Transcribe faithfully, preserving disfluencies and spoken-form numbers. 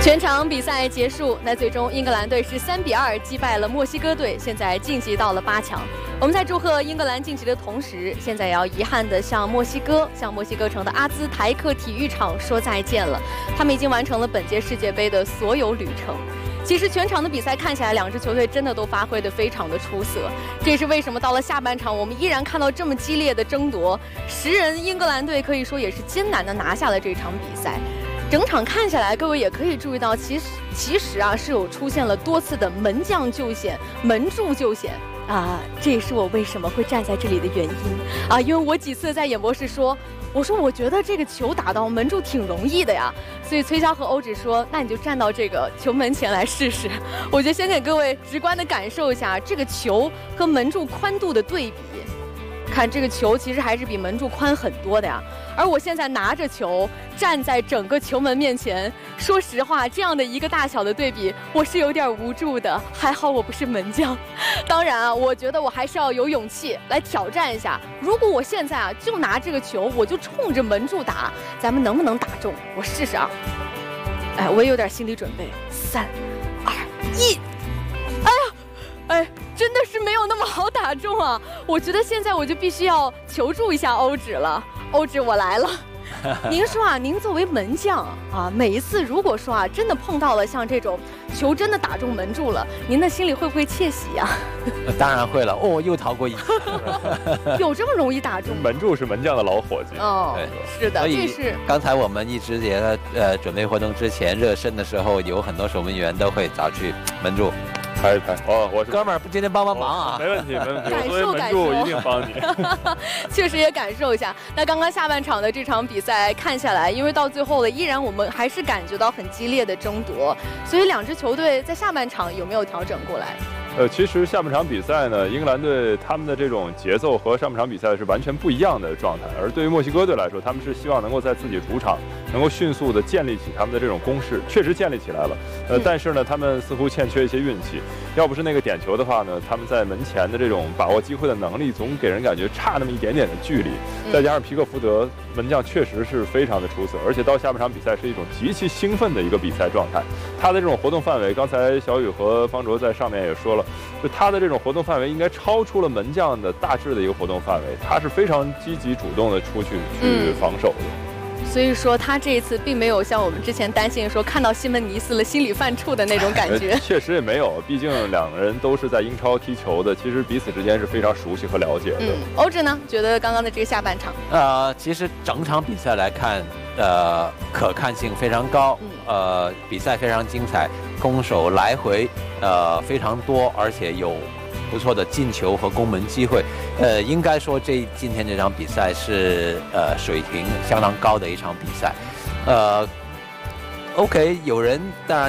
全场比赛结束，那最终英格兰队是三比二击败了墨西哥队，现在晋级到了八强。我们在祝贺英格兰晋级的同时，现在也要遗憾地向墨西哥、向墨西哥城的阿兹台克体育场说再见了。他们已经完成了本届世界杯的所有旅程。其实全场的比赛看起来，两支球队真的都发挥得非常的出色。这也是为什么到了下半场，我们依然看到这么激烈的争夺。十人英格兰队可以说也是艰难地拿下了这场比赛。整场看下来，各位也可以注意到，其实其实啊是有出现了多次的门将救险、门柱救险啊，这也是我为什么会站在这里的原因啊，因为我几次在演播室说，我说我觉得这个球打到门柱挺容易的呀，所以崔潇和欧芷说，那你就站到这个球门前来试试。我就先给各位直观的感受一下这个球和门柱宽度的对比。看这个球其实还是比门柱宽很多的呀，而我现在拿着球站在整个球门面前，说实话，这样的一个大小的对比，我是有点无助的。还好我不是门将，当然啊，我觉得我还是要有勇气来挑战一下。如果我现在啊就拿这个球，我就冲着门柱打，咱们能不能打中？我试试啊！哎，我也有点心理准备，三、二、一，哎呀，哎。真的是没有那么好打中啊！我觉得现在我就必须要求助一下欧芷了。欧芷，我来了。您说啊，您作为门将啊，每一次如果说啊，真的碰到了像这种球真的打中门柱了，您的心里会不会窃喜呀、 啊？当然会了。哦，又逃过一劫。 有这么容易打中？ 门柱是门将的老伙计。 哦，是的，这是。 刚才我们一直也在呃准备活动之前热身的时候，有很多守门员都会找去门柱。 拍一拍哦，我哥们儿，今天帮帮忙啊！ 没问题，没问题。 感受感受，一定帮你。 确实也感受一下。那刚刚下半场的这场比赛看下来，因为到最后了，依然我们还是感觉到很激烈的争夺，所以两支球队在下半场有没有调整过来？ 呃，其实下半场比赛呢，英格兰队他们的这种节奏和上半场比赛是完全不一样的状态。而对于墨西哥队来说，他们是希望能够在自己主场能够迅速的建立起他们的这种攻势，确实建立起来了。呃，嗯、但是呢，他们似乎欠缺一些运气。要不是那个点球的话呢，他们在门前的这种把握机会的能力，总给人感觉差那么一点点的距离。再加上皮克福德门将确实是非常的出色，而且到下半场比赛是一种极其兴奋的一个比赛状态。他的这种活动范围，刚才小雨和方卓在上面也说了。就他的这种活动范围应该超出了门将的大致的一个活动范围，他是非常积极主动的出去去防守的。 嗯、所以说他这一次并没有像我们之前担心说看到西门尼斯了心里犯怵的那种感觉。 确实也没有，毕竟两个人都是在英超踢球的，其实彼此之间是非常熟悉和了解的。 嗯，欧芷呢，觉得刚刚的这个下半场， 呃，其实整场比赛来看，呃，可看性非常高，呃，比赛非常精彩，攻守来回。呃，非常多，而且有不错的进球和攻门机会。呃，应该说这今天这场比赛是呃水平相当高的一场比赛。呃 ，OK， 有人当然。